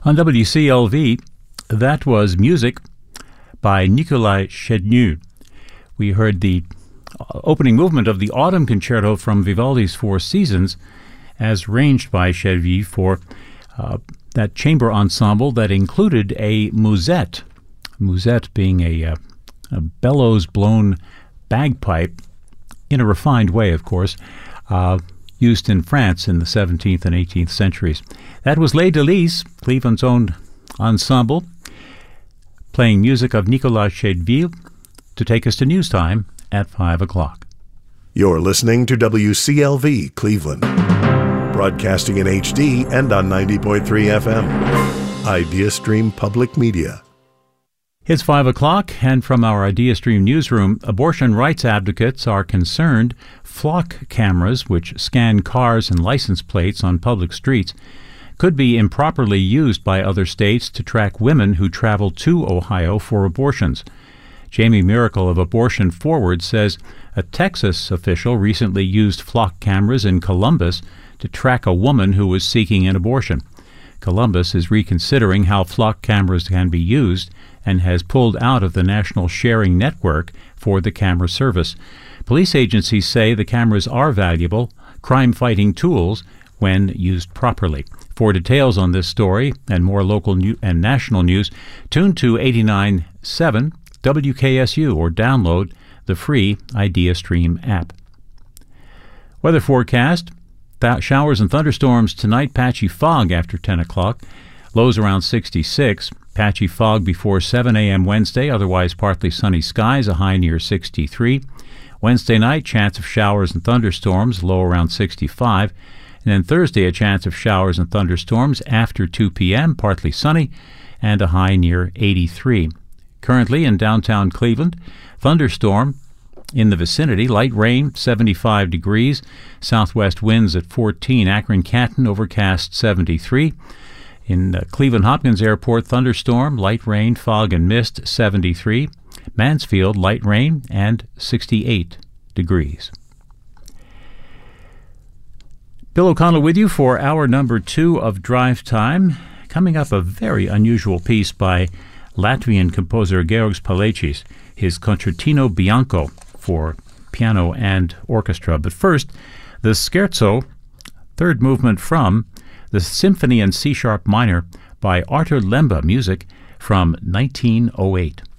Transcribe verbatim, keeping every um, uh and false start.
On W C L V, that was music by Nikolai Chedniu. We heard the opening movement of the Autumn Concerto from Vivaldi's Four Seasons, as arranged by Chedniu for uh, that chamber ensemble that included a musette. Musette being a, uh, a bellows-blown bagpipe, in a refined way, of course, uh, used in France in the seventeenth and eighteenth centuries. That was Les Délices, Cleveland's own ensemble, playing music of Nicolas Chedeville to take us to news time at five o'clock. You're listening to W C L V Cleveland, broadcasting in H D and on ninety point three F M. IdeaStream Public Media. It's five o'clock, and from our IdeaStream newsroom, abortion rights advocates are concerned flock cameras, which scan cars and license plates on public streets, could be improperly used by other states to track women who travel to Ohio for abortions. Jamie Miracle of Abortion Forward says a Texas official recently used flock cameras in Columbus to track a woman who was seeking an abortion. Columbus is reconsidering how flock cameras can be used and has pulled out of the National Sharing Network for the camera service. Police agencies say the cameras are valuable crime-fighting tools when used properly. For details on this story and more local new and national news, tune to eighty-nine point seven W K S U or download the free IdeaStream app. Weather forecast: th- showers and thunderstorms tonight, patchy fog after ten o'clock, lows around sixty-six. Patchy fog before seven a.m. Wednesday, otherwise partly sunny skies, a high near sixty-three. Wednesday night, chance of showers and thunderstorms, low around sixty-five. And then Thursday, a chance of showers and thunderstorms after two p.m., partly sunny, and a high near eighty-three. Currently in downtown Cleveland, thunderstorm in the vicinity, light rain, seventy-five degrees, southwest winds at fourteen. Akron-Canton, overcast, seventy-three. In uh, Cleveland-Hopkins Airport, thunderstorm, light rain, fog and mist, seventy-three. Mansfield, light rain, and sixty-eight degrees. Bill O'Connell with you for hour number two of Drive Time. Coming up, a very unusual piece by Latvian composer Georgs Paleckis, his Concertino Bianco for piano and orchestra. But first, the Scherzo, third movement from the Symphony in C-sharp minor by Artur Lemba, music from nineteen oh eight.